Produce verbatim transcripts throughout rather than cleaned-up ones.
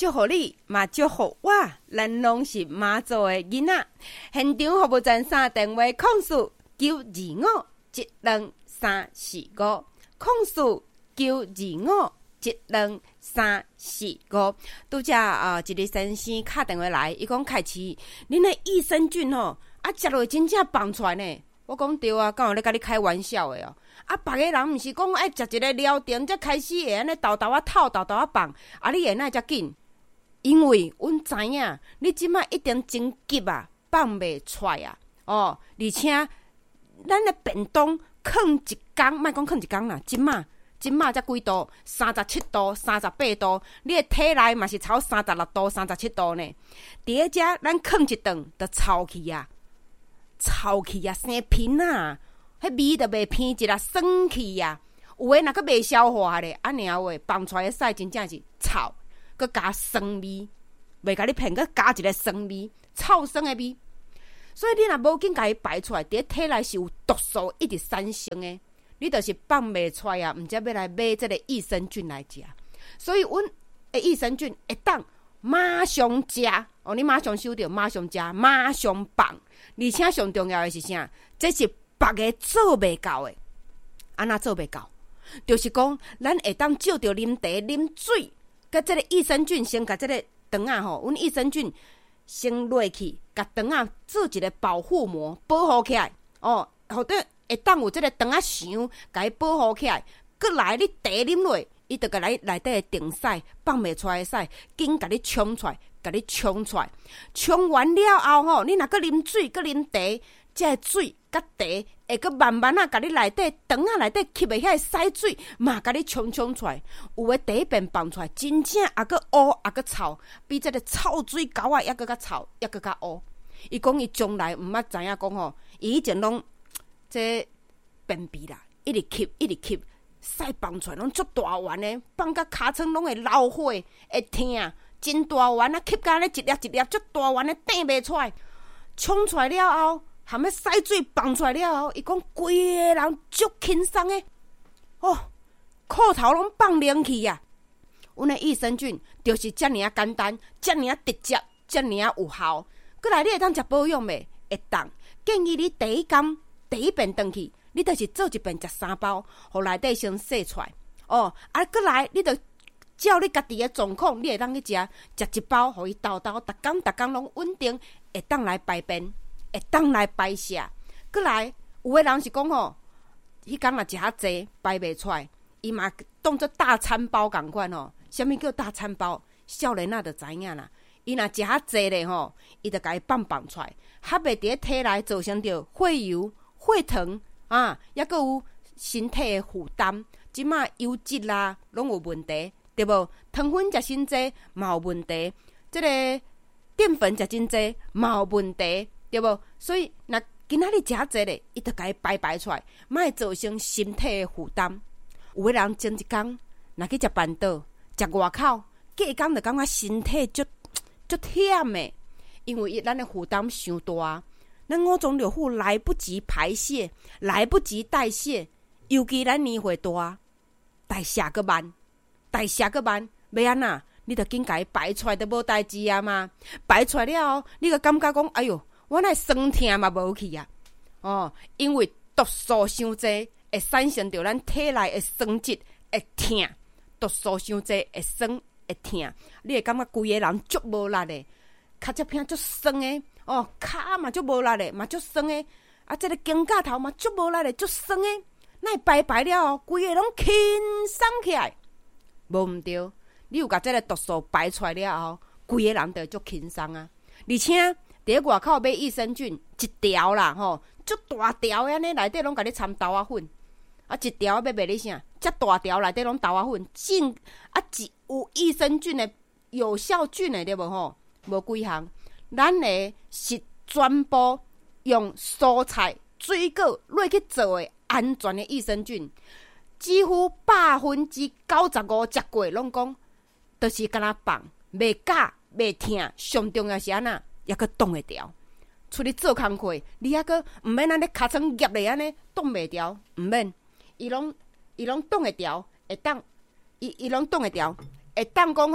祝福你，嘛祝福我，咱拢是妈祖的囡仔。现场服务专线电话：空四九二五一两三四五，空四九二五一两三四五。拄则啊，一个先生打电话来，伊讲开始，恁的益生菌吼，啊，食落真正放出来呢。我讲对啊，敢有咧甲你开玩笑的哦。啊，别个人毋是讲爱食一个疗程才开始会安尼豆豆啊透豆豆啊放，啊你会哪会遮紧？因为阮知影，你即摆一定真急啊，放袂出来啊。哦，而且咱的便当放一工，莫讲放一工啦，即摆即摆才几度？三十七度、三十八度，你的体内嘛是超三十六度、三十七度呢。伫咧遮，咱放一顿就臭去啊，臭去啊，生皮啊！迄味就袂偏一啦，酸气呀、啊。有诶，若个袂消化咧，安尼话放出来的屎真正是臭，佮加酸味，袂甲你骗，佮加一个酸味，臭酸的味。所以你若无紧甲伊排出来，伫体内是有毒素一直产生的，你就是放袂出来啊，毋则要来买这个益生菌来食。所以阮的益生菌会当马上食哦，你马上收到，马上食，马上放。而且上重要的是啥？这是别个做袂到的，安那做袂到？就是讲，咱会当照着啉茶、啉水，甲这个益生菌先甲这个肠啊吼，阮益生菌先落去，甲肠啊做一个保护膜，保护起来哦，或者会当有这个肠啊肠，甲伊保护起来。过来你茶啉落，伊就甲来内底的定屎放袂出来的屎，紧甲你冲出来，甲你冲出来。冲完了后吼，你若个啉水，个啉茶。这水甲茶会个慢慢啊，甲你内底肠啊内底吸的遐屎水，嘛甲你冲冲出来。有诶第一遍放出来，真正也个乌也个臭，比这个臭水沟啊也个较臭，也个较乌。伊讲伊将来毋捌知影讲吼，伊以前拢这便秘啦，一直吸一直吸，屎放出来拢足大丸诶，放甲尻川拢会流血，会疼，真大丸啊，吸甲咧一粒一粒足大丸诶，顶袂出来，冲出来了后。含迄屎水放出来了后，伊讲规个人足轻松诶，哦，裤头拢放冷气啊！阮诶益生菌就是遮尔啊简单，遮尔啊直接，遮尔啊有效。过来你会当食保养袂？会当。建议你第一工第一遍转去，你就是做一遍食三包，互内底先洗出来。哦，啊，过来你就照你家己诶状况，你会当去食，食一包，互伊豆豆，逐工逐工拢稳定，会当来排便。会当来排泄，过来有的人是讲吼，迄工若食较济排袂出来，伊嘛当作大餐包共款吼。啥物叫大餐包？少年仔就知影啦。伊若食较济咧吼，伊就甲伊放放出来，还袂伫咧体内造成着血油、血糖啊，抑佫有身体的负担。即马油脂啦，拢有问题，对无？糖分食真济嘛有问题，即、这个淀粉食真济嘛有问题。对无？所以若今仔日食济咧，伊就甲伊排排出来，莫造成身体的负担。有个人前一工若去食饭岛，食外口，隔工就感觉身体足足忝的，因为咱的负担伤大，咱五脏六腑来不及排泄，来不及代谢，尤其咱年岁大，代谢个慢，代谢个慢，要安那？你着紧甲伊排出来，就无代志啊嘛。排出来了后，你就感觉讲，哎哟。我那酸痛嘛无去啊，哦，因为毒素伤济，会产生着咱体内的酸质会痛，毒素伤济会酸会痛，你会感觉规个人足无力的，脚趾片足酸的，哦，骹嘛足无力的，嘛足酸的，啊，这个肩胛头嘛足无力的，足酸的，那排排了后，规个拢轻松起来，无毋对，你有甲这个毒素排出来了后，规个人就足轻松啊，而且。伫外口买益生菌一条啦，吼，足大条安尼，内底拢甲你掺豆仔粉，啊，一条要卖你啥？遮大条内底拢豆仔粉，净啊，一有益生菌的有效菌的对无吼？无几项，咱的是全部用蔬菜、水果落去做的安全的益生菌，几乎百分之九十五食过，拢讲都是敢若放，袂假袂疼，上重要是安那。抑阁挡会牢，出去做工课，你抑阁毋免安尼尻川夹咧安尼挡袂牢，毋免，伊拢伊拢挡会牢，会当，伊伊拢挡会牢，会当讲吼，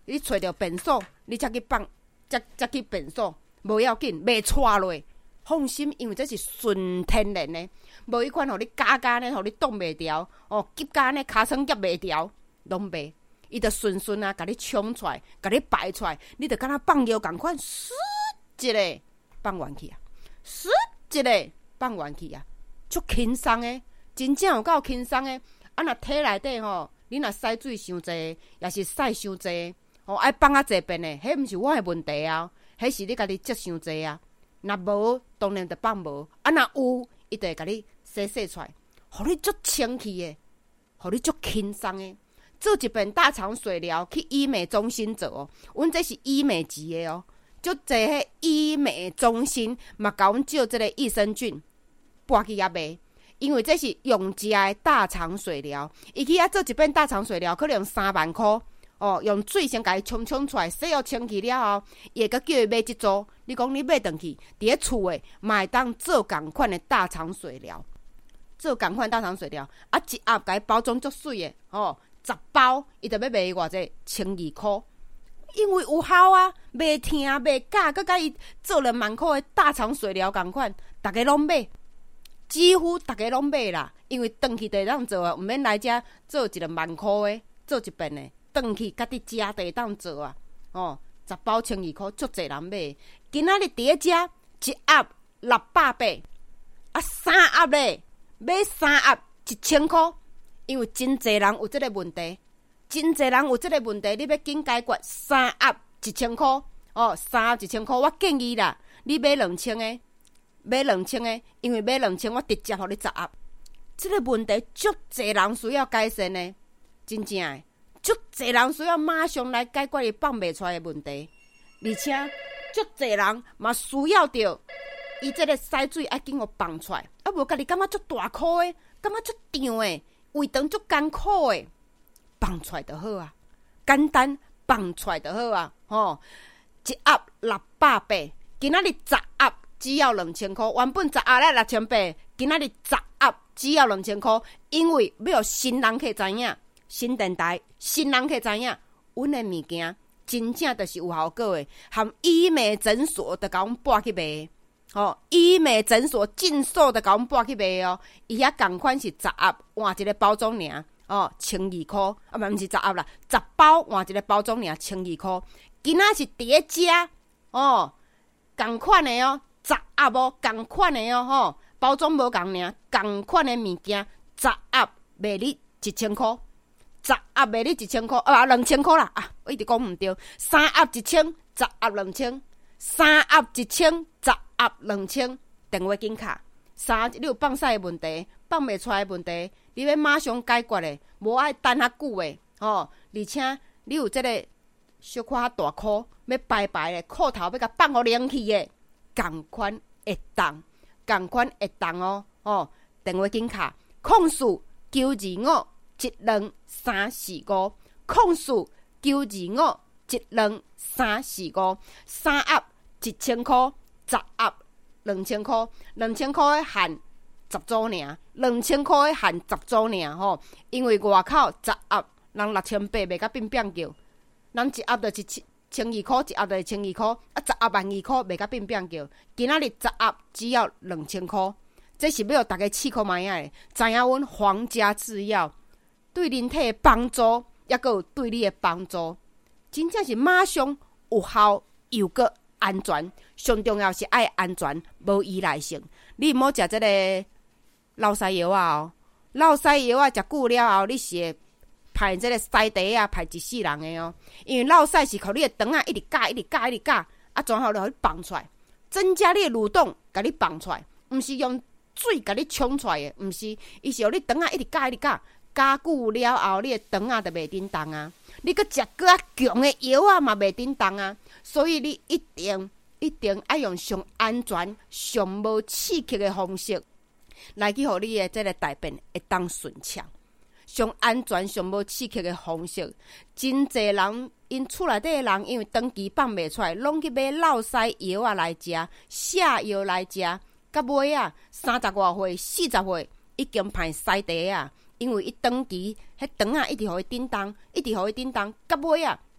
你找到便所，你才去放，才才去便所，无要紧，袂错落。放心，因为这是纯天然的，无迄款互你加加呢，互你冻袂掉，哦，急加呢，尻川夹袂掉，拢袂。伊就顺顺啊，甲你冲出来，甲你排出来，你就敢若放尿共款，唰一个放完去啊，唰一个放完去啊，足轻松的，真正有够轻松的。啊，若体内底吼，你若洗水伤济，也是洗伤济，哦，爱放啊济遍的，迄毋是我的问题啊，迄是你家己积伤济啊。若无，当然就放无；啊，若有，伊就会甲你洗洗出来，互你足清气的，互你足轻松的。做一遍大肠水疗，去医美中心做哦。阮这是医美级的哦，足侪迄医美中心嘛，甲阮照这个益生菌，搬去遐卖。因为这是用家的大肠水疗，伊去遐做一遍大肠水疗，可能三万块哦。用水先甲伊冲冲出来，洗好清气了后，伊会阁叫伊买一组。你讲你买转去，伫咧厝诶，嘛会当做共款的大肠水疗，做共款大肠水疗，啊一盒甲伊包装足水诶，哦。十包，伊就要卖偌济千二箍，因为有效啊，袂疼袂假，佮甲伊做两万箍的大肠水疗共款，逐个拢买，几乎逐个拢买啦。因为转去就会当做啊，毋免来遮做一个万箍的，做一遍的，转去家己食就会当做啊。哦，十包千二箍，足侪人买。今仔日伫咧遮一盒六百八，啊三盒咧，买三盒一千箍。因为真侪人有这个问题，真侪人有这个问题，你要紧解决，三盒一千块哦，三盒一千块，我建议啦，你买两千的，买两千的，因为买两千，我直接互你十盒。这个问题足侪人需要改善的，真正的，足侪人需要马上来解决伊放袂出来的问题，而且足侪人嘛需要着伊这个屎水爱紧互放出来，啊无家己感觉足大颗的，感觉足胀的。胃肠足艰苦诶，放出来就好啊，简单放出来就好啊，吼！一盒六百八，今仔日十盒只要两千块，原本十盒咧六千八，今仔日十盒只要两千块，因为要新人客知影，新电台新人客知影，阮诶物件真正就是有效果诶，含医美诊所就甲阮搬去卖。哦，医美诊所尽数的甲阮搬去卖哦，伊遐共款是十盒换一个包装尔，哦，千二箍，啊，毋是十盒啦，十包换一个包装尔，千二箍。今仔是伫咧遮哦，共款的哦，十盒哦，共款的哦，吼，包装无共尔，共款的物件，十盒卖你一千箍，十盒卖你一千箍，啊，两千箍啦，啊，我一直讲毋对，三盒一千，十盒两千，三盒一千，十盒两千，电话紧卡。三，你有放屎的问题，放袂出来的问题，你要马上解决的，无爱等较久的，哦。而且你有这个小可较大箍，要白白的裤头要甲放互冷气的，共款会当，共款会当哦。哦，电话紧卡，控诉九二五一两三四五，控诉九二五一两三四五，三盒一千箍。十盒两千块，两千块限十组尔，两千块限十组尔吼。因为外口十盒人六千八，袂甲变变叫，人一盒就一千千二块，一盒就千二块，啊十盒万二块，袂甲变变叫。今仔日十盒只要两千块，这是要大家试看卖啊！知影阮皇家制药对人体的帮助，也阁有对你的帮助，真正是马上有效又阁安全。上重要是爱安全，无依赖性。你毋好食这个老西药啊！哦，老西药啊，食久了后，你是会排这个西地啊，排一世人的哦。因为老西是靠你的肠啊，一直夹，一直夹，一直夹，啊，然后就互你放出来，增加你的蠕动，甲你放出来，毋是用水甲你冲出来的，毋是，伊是互你肠啊，一直夹，一直夹，夹久了后，你的肠啊就袂叮当啊。你阁食搁较强的药啊嘛，袂叮当啊。所以你一定。一定要用上安全、上无刺激的方式来去，互你的这个大便会当顺畅。上安全、上无刺激的方式，真侪人因厝内底的人，因为长期放袂出来，拢去买落屎药啊来食，下药来食，到尾啊，三十外岁、四十岁已经排屎地啊，因为伊长期迄肠啊一直互伊叮当，一直互伊叮当，到尾啊，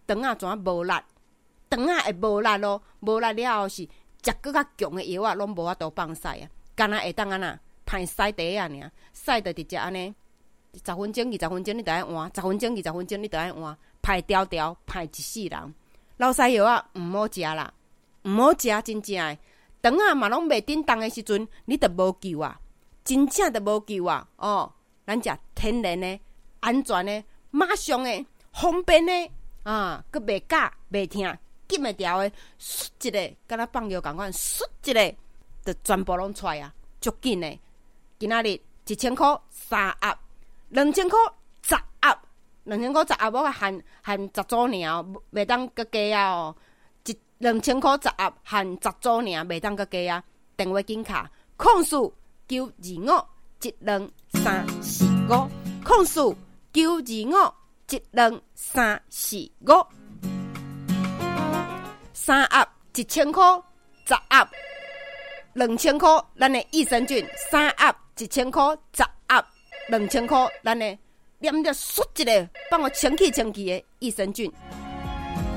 肠仔怎无力，肠仔会无力咯，无力了后是食更较强的药啊，拢无法度放屎啊，干那会当安那歹屎地啊尔，屎就直接安尼，十分钟、二十分钟你就爱换，十分钟、二十分钟你就爱换，歹条条，歹一世人。老屎药啊，毋好食啦，毋好食，真正诶。肠仔嘛拢袂叮当的时阵，你就无救啊，真正就无救啊！哦，咱食天然的、安全的、马上的、方便的啊，佮袂假、袂疼、紧会调的，唰一个，敢若放药共款，唰一个，就全部拢出来啊，足紧的。今仔日一千箍三盒，两千箍十盒，两千箍十盒，我含含十组尔，袂当佮加啊哦。一两千箍十盒，含十组尔，袂当佮加啊。电话紧卡，控诉九二五一两三四五，控诉九二五一两三四五。三盒一千箍，十盒两千箍，咱的益生菌三盒一千箍，十盒两千箍，咱的念着唰一个，帮我清气清气的益生菌。